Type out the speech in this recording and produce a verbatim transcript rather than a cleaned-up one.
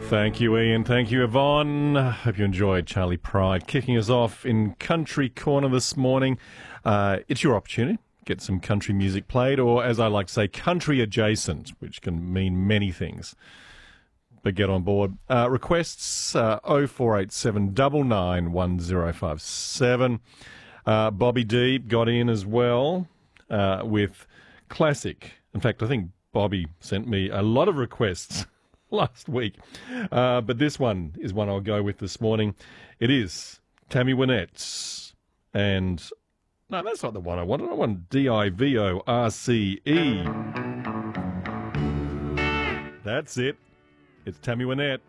Thank you, Ian. Thank you, Yvonne. Hope you enjoyed Charlie Pride kicking us off in Country Corner this morning. Uh, it's your opportunity. Get some country music played, or as I like to say, country adjacent, which can mean many things. But get on board. Uh, requests uh, oh four eight seven nine nine one oh five seven. Uh, Bobby D got in as well uh, with classic. In fact, I think Bobby sent me a lot of requests last week. Uh, but this one is one I'll go with this morning. It is Tammy Wynette. And no, that's not the one I wanted. I want D I V O R C E. That's it. It's Tammy Wynette.